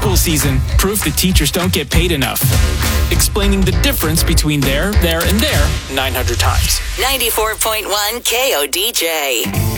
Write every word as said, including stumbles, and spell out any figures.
school season, proof that teachers don't get paid enough. Explaining the difference between there, there, and there nine hundred times. ninety-four point one K O D J.